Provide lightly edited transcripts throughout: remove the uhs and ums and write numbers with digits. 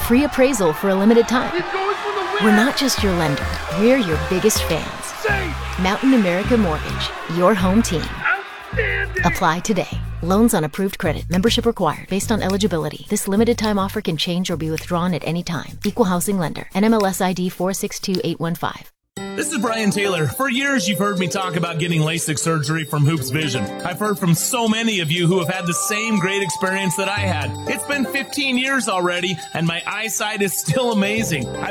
Free appraisal for a limited time. We're not just your lender, we're your biggest fans. Mountain America Mortgage, your home team. Apply today. Loans on approved credit. Membership required based on eligibility. This limited time offer can change or be withdrawn at any time. Equal housing lender. NMLS ID 462815. This is Brian Taylor. For years, you've heard me talk about getting LASIK surgery from Hoops Vision. I've heard from so many of you who have had the same great experience that I had. It's been 15 years already, and my eyesight is still amazing. I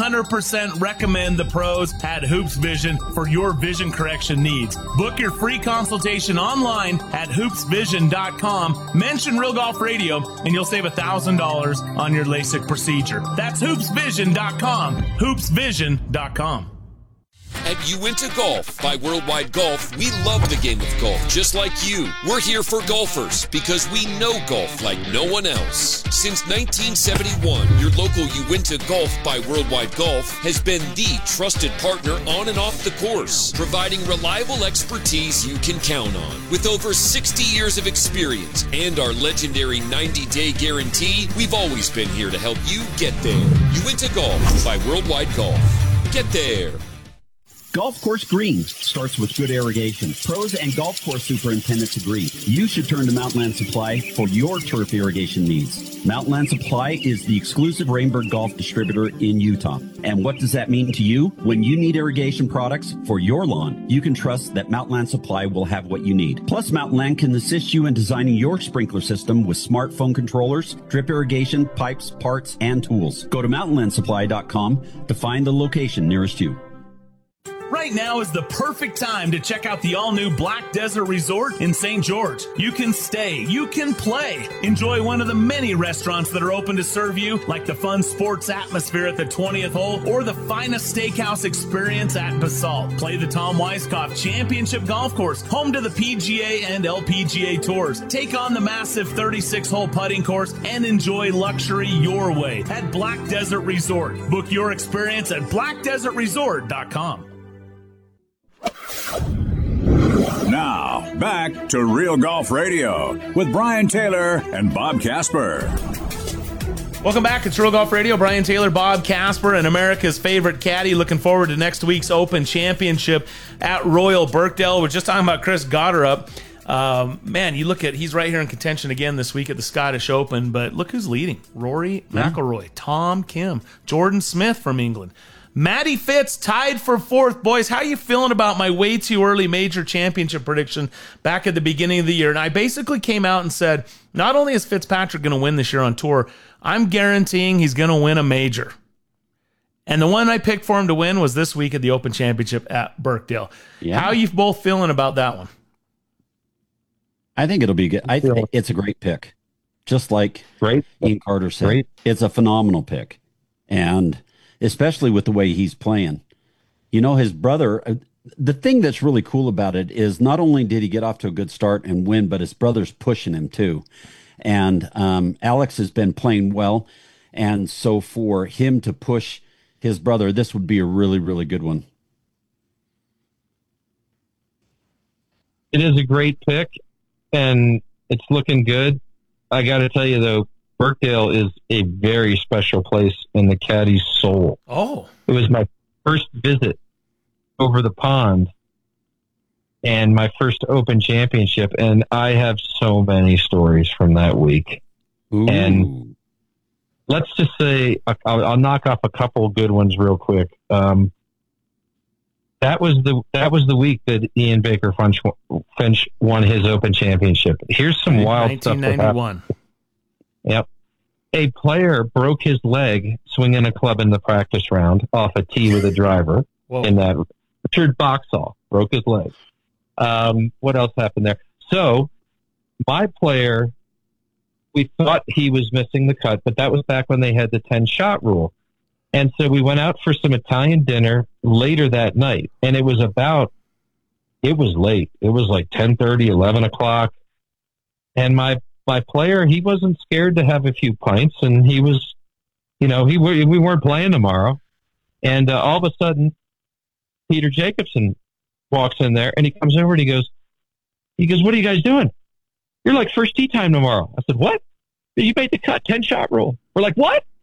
100% recommend the pros at Hoops Vision for your vision correction needs. Book your free consultation online at hoopsvision.com. Mention Real Golf Radio, and you'll save $1,000 on your LASIK procedure. That's hoopsvision.com. hoopsvision.com. At Uinta Golf by Worldwide Golf, we love the game of golf just like you. We're here for golfers because we know golf like no one else. Since 1971, your local Uinta Golf by Worldwide Golf has been the trusted partner on and off the course, providing reliable expertise you can count on. With over 60 years of experience and our legendary 90-day guarantee, we've always been here to help you get there. Uinta Golf by Worldwide Golf. Get there. Golf course greens starts with good irrigation. Pros and golf course superintendents agree. You should turn to Mountainland Supply for your turf irrigation needs. Mountainland Supply is the exclusive Rainbird Golf distributor in Utah. And what does that mean to you? When you need irrigation products for your lawn, you can trust that Mountainland Supply will have what you need. Plus, Mountainland can assist you in designing your sprinkler system with smartphone controllers, drip irrigation, pipes, parts, and tools. Go to mountainlandsupply.com to find the location nearest you. Right now is the perfect time to check out the all-new Black Desert Resort in St. George. You can stay, you can play, enjoy one of the many restaurants that are open to serve you, like the fun sports atmosphere at the 20th hole or the finest steakhouse experience at Basalt. Play the Tom Weiskopf Championship Golf Course, home to the PGA and LPGA tours. Take on the massive 36-hole putting course and enjoy luxury your way at Black Desert Resort. Book your experience at blackdesertresort.com. Now, back to Real Golf Radio with Brian Taylor and Bob Casper. Welcome back. It's Real Golf Radio. Brian Taylor, Bob Casper, and America's favorite caddy. Looking forward to next week's Open Championship at Royal Birkdale. We're just talking about Chris Gotterup. Man, you look at, he's right here in contention again this week at the Scottish Open, but look who's leading. Rory McIlroy, Tom Kim, Jordan Smith from England. Matty Fitz tied for fourth. Boys, how you feeling about my way too early major championship prediction back at the beginning of the year? And I basically came out and said, not only is Fitzpatrick going to win this year on tour, I'm guaranteeing he's going to win a major. And the one I picked for him to win was this week at the Open Championship at Birkdale. Yeah. How are you both feeling about that one? I think it'll be good. I think it's a great pick. Just like Ian Carter said, it's a phenomenal pick. And especially with the way he's playing. You know, his brother, the thing that's really cool about it is not only did he get off to a good start and win, but his brother's pushing him too. And Alex has been playing well. And so for him to push his brother, this would be a really, really good one. It is a great pick, and it's looking good. I got to tell you, though, Birkdale is a very special place in the caddy's soul. Oh. It was my first visit over the pond and my first Open Championship, and I have so many stories from that week. Ooh. And let's just say, I'll knock off a couple good ones real quick. That was the week that Ian Baker Finch won his Open Championship. Here's some wild stuff. 1991. Yep. A player broke his leg swinging a club in the practice round off a tee with a driver. Whoa. In that, Richard Boxall broke his leg. What else happened there? So my player, we thought he was missing the cut, but that was back when they had the 10-shot rule. And so we went out for some Italian dinner later that night, and it was late. It was like 10:30, 11 o'clock. And my player, he wasn't scared to have a few pints, and he was, we weren't playing tomorrow. And all of a sudden, Peter Jacobson walks in there, and he comes over and he goes, "What are you guys doing? You're like first tee time tomorrow." I said, "What? You made the cut, 10-shot rule." We're like, "What?"